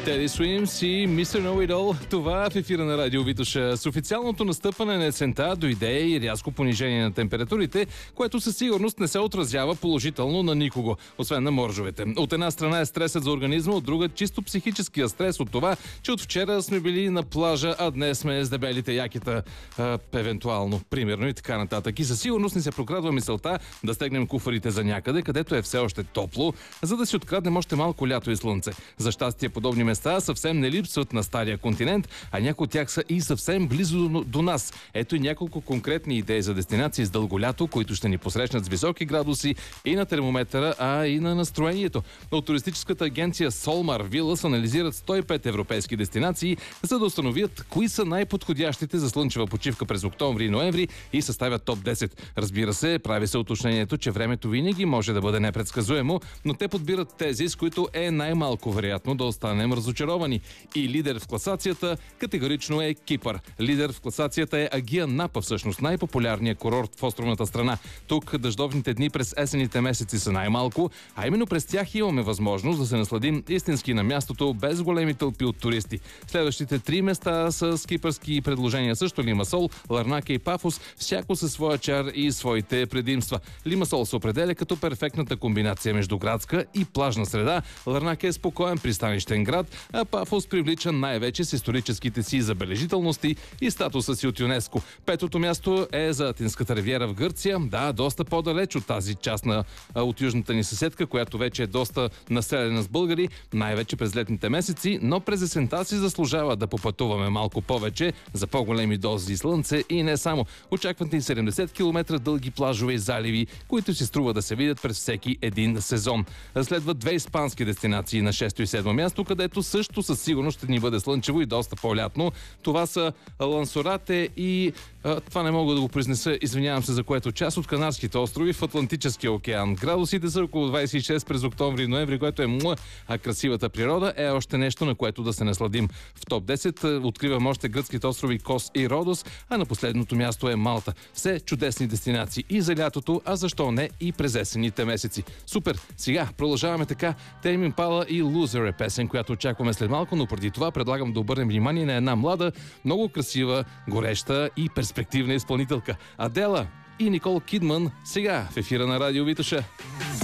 Теди Суимс и Мистер Know It All. Това в ефира на Радио Витоша. С официалното настъпване на есента дойде и рязко понижение на температурите, което със сигурност не се отразява положително на никого, освен на моржовете. От една страна е стресът за организма, от друга чисто психическия стрес от това, че от вчера сме били на плажа, а днес сме с дебелите якита, евентуално, примерно и така нататък. И със сигурност ни се прокрадва мисълта да стегнем куфарите за някъде, където е все още топло, за да си откраднем още малко лято и слънце. За щастие, подобни места съвсем не липсват на стария континент, а някои от тях са и съвсем близо до нас. Ето и няколко конкретни идеи за дестинации с дълго лято, които ще ни посрещнат с високи градуси и на термометъра, а и на настроението. От туристическата агенция Solmar Villas анализират 105 европейски дестинации, за да установят кои са най-подходящите за слънчева почивка през октомври и ноември и съставят топ 10. Разбира се, прави се уточнението, че времето винаги може да бъде непредсказуемо, но те подбират тези, с които е най-малко вероятно да останем разочаровани. И лидер в класацията категорично е Кипър. Лидер в класацията е Агия Напа, всъщност най-популярният курорт в островната страна. Тук дъждовните дни през есенните месеци са най-малко, а именно през тях имаме възможност да се насладим истински на мястото, без големи тълпи от туристи. Следващите 3 места са с кипърски предложения също: Лимасол, Ларнака и Пафос, всяко със своя чар и своите предимства. Лимасол се определя като перфектната комбинация между градска и плажна среда. Ларнака е спокоен пристанищен град, а Пафос привлича най-вече с историческите си забележителности и статуса си от ЮНЕСКО. Петото място е за Атинската ривиера в Гърция. Да, доста по-далеч от тази част от южната ни съседка, която вече е доста населена с българи, най-вече през летните месеци, но през есента си заслужава да попътуваме малко повече за по-големи дози слънце и не само. Очакват ни 70 км дълги плажове и заливи, които си струва да се видят през всеки един сезон. Следват 2 испански дестинации на 6 и 7 място, където също със сигурност ще ни бъде слънчево и доста по-лятно. Това са Лансорате и това не мога да го произнеса, извинявам се, за което част от Канарските острови в Атлантическия океан. Градусите са около 26 през октомври и ноември, което е а красивата природа е още нещо, на което да се насладим. В топ 10 откривам още гръцките острови Кос и Родос, а на последното място е Малта. Все чудесни дестинации и за лятото, а защо не и през есенните месеци. Супер! Сега продължаваме така. Тейм Импала и Loser е песен, която очакваме след малко, но преди това предлагам да обърнем внимание на една млада, много красива, гореща и перспективна изпълнителка. Адела и Никол Кидман сега в ефира на Радио Витоша.